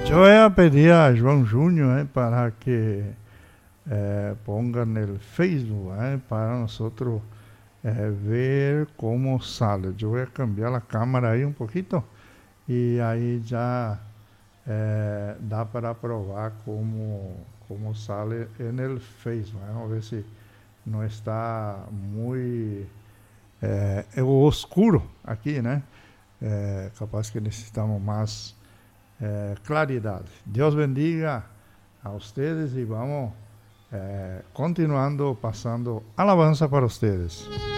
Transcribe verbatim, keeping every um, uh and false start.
Yo voy a pedir a João Júnior eh, para que eh, ponga en el Facebook eh, para nosotros eh, ver cómo sale. Yo voy a cambiar la cámara ahí un poquito y ahí ya eh, da para probar cómo, cómo sale en el Facebook. Vamos a ver si no está muy eh, oscuro aquí, ¿no? Eh, capaz que necesitamos más eh, claridad. Dios bendiga a ustedes y vamos eh, continuando pasando alabanza para ustedes.